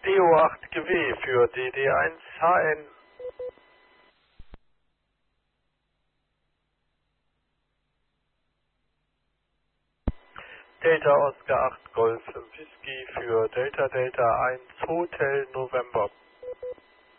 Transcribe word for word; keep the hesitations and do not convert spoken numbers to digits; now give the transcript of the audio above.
D O acht G W für D D eins H N. Delta Oscar acht Golf Whisky für Delta Delta eins Hotel November.